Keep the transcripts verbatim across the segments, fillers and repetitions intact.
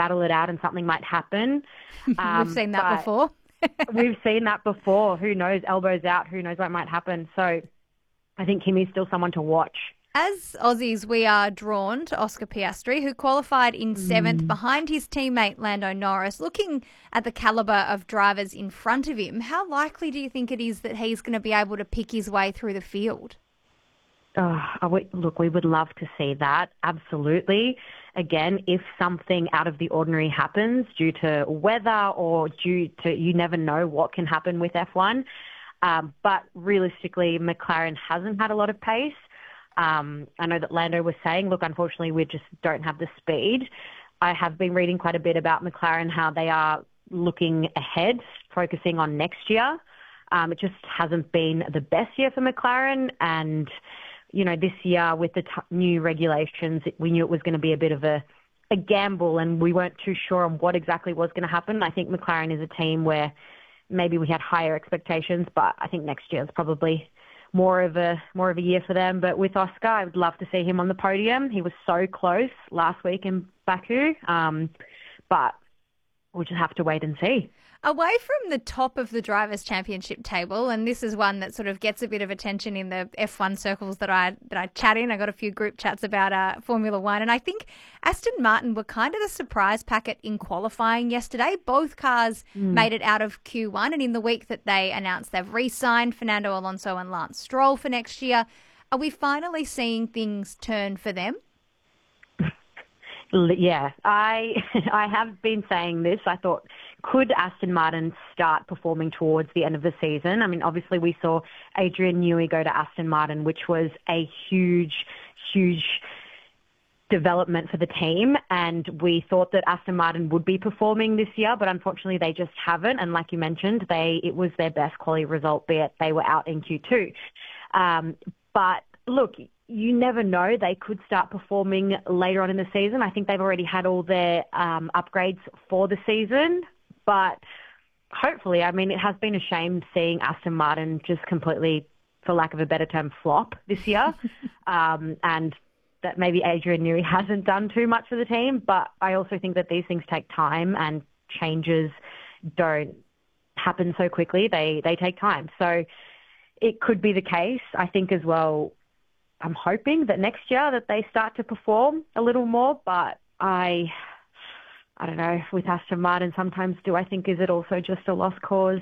battle it out and something might happen. Um, We've seen that before. We've seen that before. Who knows? Elbows out. Who knows what might happen? So I think Kimi's still someone to watch. As Aussies, we are drawn to Oscar Piastri, who qualified in seventh mm. behind his teammate Lando Norris. Looking at the calibre of drivers in front of him, how likely do you think it is that he's going to be able to pick his way through the field? Oh, look, we would love to see that. Absolutely. Again, if something out of the ordinary happens due to weather or due to, you never know what can happen with F one. Um, but realistically, McLaren hasn't had a lot of pace. Um, I know that Lando was saying, look, unfortunately, we just don't have the speed. I have been reading quite a bit about McLaren, how they are looking ahead, focusing on next year. Um, it just hasn't been the best year for McLaren. And, you know, this year with the t- new regulations, we knew it was going to be a bit of a, a gamble, and we weren't too sure on what exactly was going to happen. I think McLaren is a team where maybe we had higher expectations, but I think next year is probably more of a more of a year for them. But with Oscar, I would love to see him on the podium. He was so close last week in Baku, um, but we'll just have to wait and see. Away from the top of the Drivers' Championship table, and this is one that sort of gets a bit of attention in the F one circles that I that I chat in. I got a few group chats about uh, Formula One, and I think Aston Martin were kind of the surprise packet in qualifying yesterday. Both cars mm. made it out of Q one, and in the week that they announced they've re-signed Fernando Alonso and Lance Stroll for next year, are we finally seeing things turn for them? Yeah, I I have been saying this. I thought, could Aston Martin start performing towards the end of the season? I mean, obviously we saw Adrian Newey go to Aston Martin, which was a huge, huge development for the team. And we thought that Aston Martin would be performing this year, but unfortunately they just haven't. And like you mentioned, they it was their best quality result, be it they were out in Q two. Um, but look, you never know. They could start performing later on in the season. I think they've already had all their um, upgrades for the season. But hopefully, I mean, it has been a shame seeing Aston Martin just completely, for lack of a better term, flop this year. um, and that maybe Adrian Newey hasn't done too much for the team. But I also think that these things take time, and changes don't happen so quickly. They, they take time. So it could be the case. I think as well, I'm hoping that next year that they start to perform a little more, but I, I don't know, with Aston Martin, sometimes do I think, is it also just a lost cause?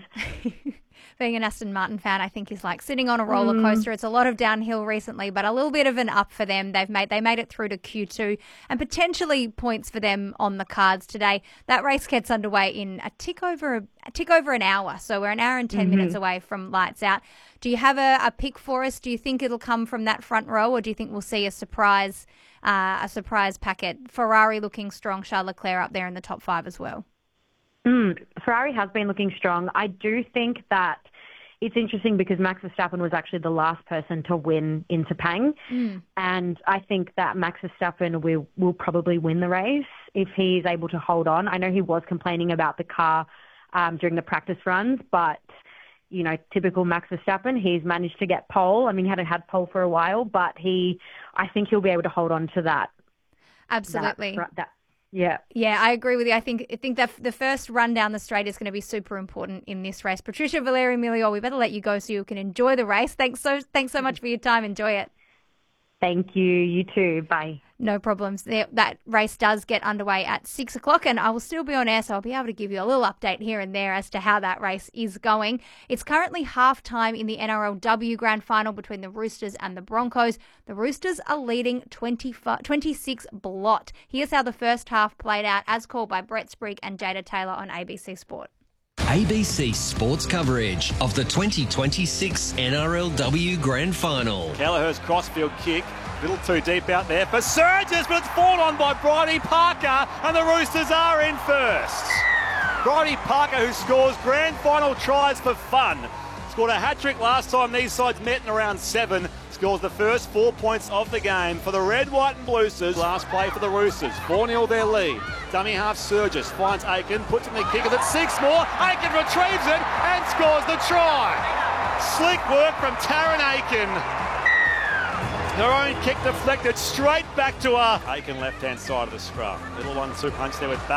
Being an Aston Martin fan, I think, is like sitting on a roller coaster. Mm. It's a lot of downhill recently, but a little bit of an up for them. They've made they made it through to Q two, and potentially points for them on the cards today. That race gets underway in a tick over a, a tick over an hour, so we're an hour and ten mm-hmm. minutes away from lights out. Do you have a, a pick for us? Do you think it'll come from that front row, or do you think we'll see a surprise uh, a surprise packet? Ferrari looking strong, Charles Leclerc up there in the top five as well. Mm, Ferrari has been looking strong. I do think that it's interesting because Max Verstappen was actually the last person to win in Sepang. Mm. And I think that Max Verstappen will, will probably win the race if he's able to hold on. I know he was complaining about the car um, during the practice runs, but, you know, typical Max Verstappen, he's managed to get pole. I mean, he hadn't had pole for a while, but he, I think he'll be able to hold on to that. Absolutely. That, that Yeah. Yeah, I agree with you. I think I think that the first run down the straight is going to be super important in this race. Patricia Valeri Emilio, we better let you go so you can enjoy the race. Thanks so thanks so much for your time. Enjoy it. Thank you. You too. Bye. No problems. That race does get underway at six o'clock, and I will still be on air, so I'll be able to give you a little update here and there as to how that race is going. It's currently half-time in the N R L W Grand Final between the Roosters and the Broncos. The Roosters are leading twenty-six blot. Here's how the first half played out, as called by Brett Sprigg and Jada Taylor on A B C Sport. A B C Sports coverage of the twenty twenty-six N R L W Grand Final. Kelleher's crossfield kick, a little too deep out there for Surges, but it's fought on by Bridie Parker, and the Roosters are in first. Bridie Parker, who scores grand final tries for fun, scored a hat-trick last time these sides met in around seven, scores the first four points of the game for the Red, White and Bluesters. Last play for the Roosters, four nil their lead. Dummy half Surges finds Aiken, puts in the kicker that's six more. Aiken retrieves it and scores the try. Slick work from Taryn Aiken. Her own kick deflected straight back to her. Aiken left-hand side of the scrum. Little one-two punch there with